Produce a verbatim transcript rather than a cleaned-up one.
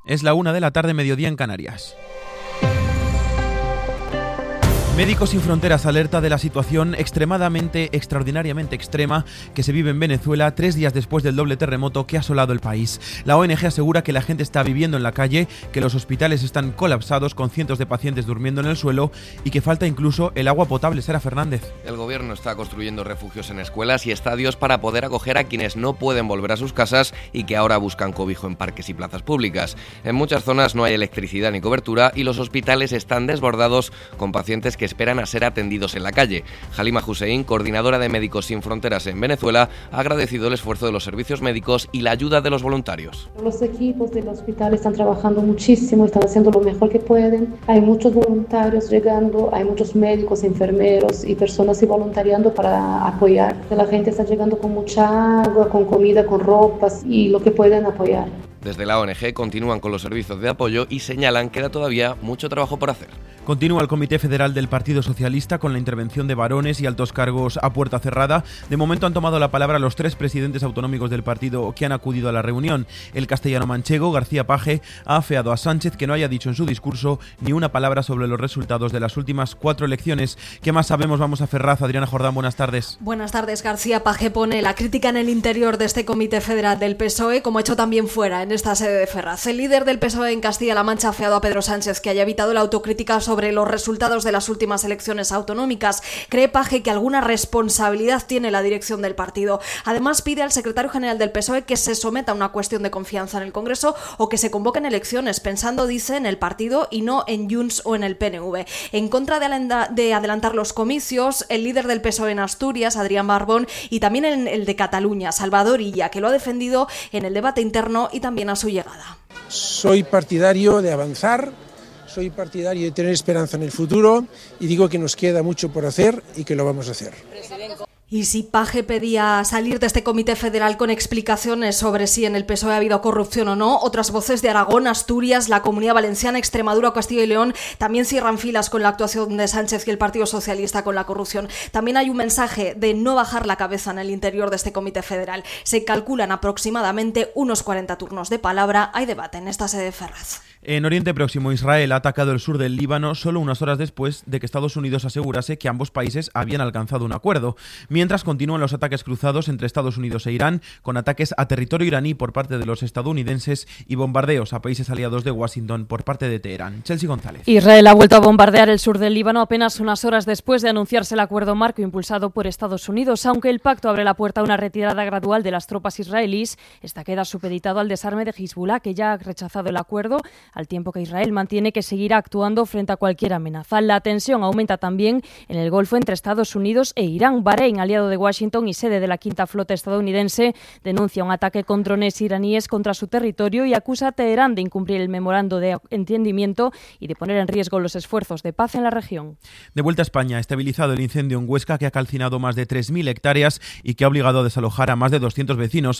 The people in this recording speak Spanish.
Es la una de la tarde, mediodía en Canarias. Médicos Sin Fronteras alerta de la situación extremadamente, extraordinariamente extrema que se vive en Venezuela tres días después del doble terremoto que ha asolado el país. La O N G asegura que la gente está viviendo en la calle, que los hospitales están colapsados con cientos de pacientes durmiendo en el suelo y que falta incluso el agua potable. Sara Fernández. El gobierno está construyendo refugios en escuelas y estadios para poder acoger a quienes no pueden volver a sus casas y que ahora buscan cobijo en parques y plazas públicas. En muchas zonas no hay electricidad ni cobertura y los hospitales están desbordados con pacientes que esperan a ser atendidos en la calle. Halima Hussein, coordinadora de Médicos Sin Fronteras en Venezuela, ha agradecido el esfuerzo de los servicios médicos y la ayuda de los voluntarios. Los equipos del hospital están trabajando muchísimo, están haciendo lo mejor que pueden. Hay muchos voluntarios llegando, hay muchos médicos, enfermeros y personas voluntariando para apoyar. La gente está llegando con mucha agua, con comida, con ropas y lo que pueden apoyar. Desde la O N G continúan con los servicios de apoyo y señalan que queda todavía mucho trabajo por hacer. Continúa el Comité Federal del Partido Socialista con la intervención de varones y altos cargos a puerta cerrada. De momento han tomado la palabra los tres presidentes autonómicos del partido que han acudido a la reunión. El castellano manchego, García Page, ha afeado a Sánchez que no haya dicho en su discurso ni una palabra sobre los resultados de las últimas cuatro elecciones. ¿Qué más sabemos? Vamos a Ferraz. Adriana Jordán, buenas tardes. Buenas tardes. García Page pone la crítica en el interior de este Comité Federal del P S O E, como ha hecho también fuera, en esta sede de Ferraz. El líder del P S O E en Castilla-La Mancha ha afeado a Pedro Sánchez que haya evitado la autocrítica sobre los resultados de las últimas elecciones autonómicas. Cree Page que alguna responsabilidad tiene la dirección del partido. Además, pide al secretario general del P S O E que se someta a una cuestión de confianza en el Congreso o que se convoquen elecciones, pensando, dice, en el partido y no en Junts o en el P N V. En contra de adelantar los comicios, el líder del P S O E en Asturias, Adrián Barbón, y también en el de Cataluña, Salvador Illa, que lo ha defendido en el debate interno y también a su llegada. Soy partidario de avanzar, soy partidario de tener esperanza en el futuro y digo que nos queda mucho por hacer y que lo vamos a hacer. Y si Page pedía salir de este Comité Federal con explicaciones sobre si en el P S O E ha habido corrupción o no, otras voces de Aragón, Asturias, la Comunidad Valenciana, Extremadura, Castilla y León también cierran filas con la actuación de Sánchez y el Partido Socialista con la corrupción. También hay un mensaje de no bajar la cabeza en el interior de este Comité Federal. Se calculan aproximadamente unos cuarenta turnos de palabra. Hay debate en esta sede de Ferraz. En Oriente Próximo, Israel ha atacado el sur del Líbano solo unas horas después de que Estados Unidos asegurase que ambos países habían alcanzado un acuerdo. Mientras continúan los ataques cruzados entre Estados Unidos e Irán, con ataques a territorio iraní por parte de los estadounidenses y bombardeos a países aliados de Washington por parte de Teherán. Chelsea González. Israel ha vuelto a bombardear el sur del Líbano apenas unas horas después de anunciarse el acuerdo marco impulsado por Estados Unidos. Aunque el pacto abre la puerta a una retirada gradual de las tropas israelíes, esta queda supeditado al desarme de Hezbollah, que ya ha rechazado el acuerdo, al tiempo que Israel mantiene que seguirá actuando frente a cualquier amenaza. La tensión aumenta también en el Golfo entre Estados Unidos e Irán. Bahrein, aliado de Washington y sede de la quinta flota estadounidense, denuncia un ataque con drones iraníes contra su territorio y acusa a Teherán de incumplir el memorando de entendimiento y de poner en riesgo los esfuerzos de paz en la región. De vuelta a España, ha estabilizado el incendio en Huesca que ha calcinado más de tres mil hectáreas y que ha obligado a desalojar a más de doscientos vecinos.